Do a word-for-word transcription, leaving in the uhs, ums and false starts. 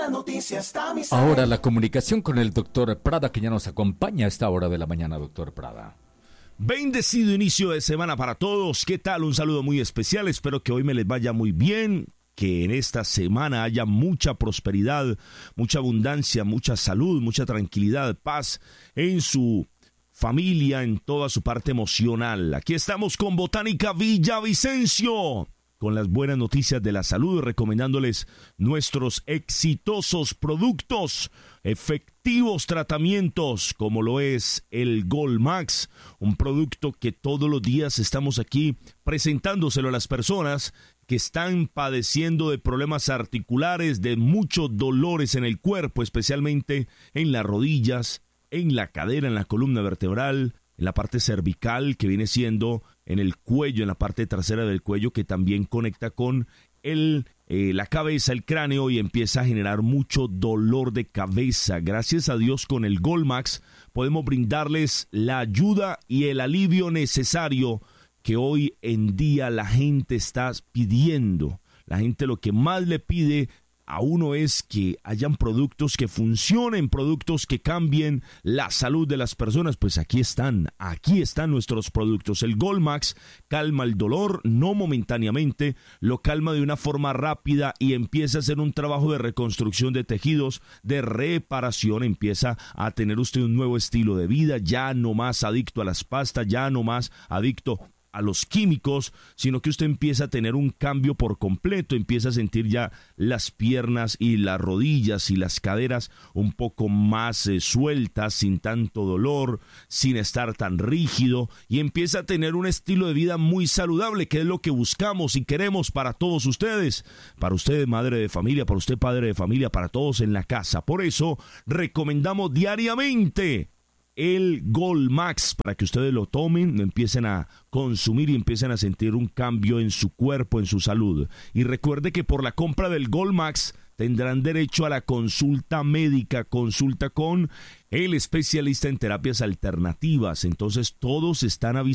La noticia está mi Ahora la comunicación con el doctor Prada, que ya nos acompaña a esta hora de la mañana, doctor Prada. Bendecido inicio de semana para todos. ¿Qué tal? Un saludo muy especial. Espero que hoy me les vaya muy bien, que en esta semana haya mucha prosperidad, mucha abundancia, mucha salud, mucha tranquilidad, paz en su familia, en toda su parte emocional. Aquí estamos con Botánica Villavicencio, con las buenas noticias de la salud, recomendándoles nuestros exitosos productos, efectivos tratamientos, como lo es el Gold Max, un producto que todos los días estamos aquí presentándoselo a las personas que están padeciendo de problemas articulares, de muchos dolores en el cuerpo, especialmente en las rodillas, en la cadera, en la columna vertebral, en la parte cervical, que viene siendo en el cuello, en la parte trasera del cuello, que también conecta con el, eh, la cabeza, el cráneo, y empieza a generar mucho dolor de cabeza. Gracias a Dios, con el Gold Max podemos brindarles la ayuda y el alivio necesario que hoy en día la gente está pidiendo. La gente lo que más le pide a uno es que hayan productos que funcionen, productos que cambien la salud de las personas. Pues aquí están, aquí están nuestros productos. El Gold Max calma el dolor, no momentáneamente, lo calma de una forma rápida y empieza a hacer un trabajo de reconstrucción de tejidos, de reparación. Empieza a tener usted un nuevo estilo de vida, ya no más adicto a las pastas, ya no más adicto a los químicos, sino que usted empieza a tener un cambio por completo, empieza a sentir ya las piernas y las rodillas y las caderas un poco más eh, sueltas, sin tanto dolor, sin estar tan rígido, y empieza a tener un estilo de vida muy saludable, que es lo que buscamos y queremos para todos ustedes, para usted madre de familia, para usted padre de familia, para todos en la casa. Por eso recomendamos diariamente el Gold Max, para que ustedes lo tomen, lo empiecen a consumir y empiecen a sentir un cambio en su cuerpo, en su salud. Y recuerde que por la compra del Gold Max tendrán derecho a la consulta médica, consulta con el especialista en terapias alternativas. Entonces todos están avisados